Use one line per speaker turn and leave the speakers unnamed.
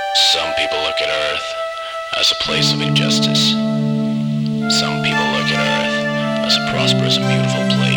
Some people look at Earth as a place of injustice. Some people look at Earth as a prosperous and beautiful place.